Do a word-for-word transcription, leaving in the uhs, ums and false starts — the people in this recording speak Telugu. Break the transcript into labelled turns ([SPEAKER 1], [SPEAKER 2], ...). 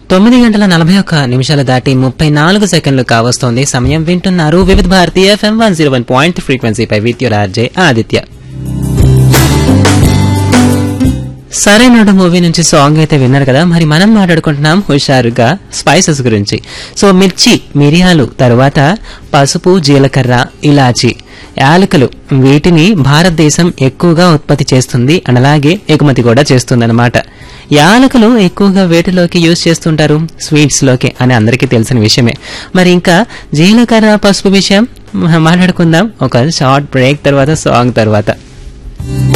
[SPEAKER 1] తొమ్మిది గంటల నలభై ఒక్క నిమిషాలు దాటి ముప్పై నాలుగు సెకండ్లు కావస్తోంది. సమయం వింటున్నారు వివిధ Bharati FM one zero one point ఫ్రీక్వెన్సీపై with RJ Aditya. సరైనడు movie నుంచి సాంగ్ అయితే విన్నారు కదా. మరి మనం మాట్లాడుకుంటున్నాం హుషారుగా స్పైసెస్ గురించి. సో మిర్చి, మిరియాలు, తర్వాత పసుపు, జీలకర్ర, ఇలాచి, యాలకులు, వీటిని భారతదేశం ఎక్కువగా ఉత్పత్తి చేస్తుంది అండ్ అలాగే ఎగుమతి కూడా చేస్తుందన్నమాట. యాలకులు ఎక్కువగా వేటిలోకి యూజ్ చేస్తుంటారు? స్వీట్స్ లోకి అని అందరికీ తెలిసిన విషయమే. మరి ఇంకా జీలకర్ర, పసుపు విషయం మాట్లాడుకుందాం ఒక షార్ట్ బ్రేక్ తర్వాత, సాంగ్ తర్వాత.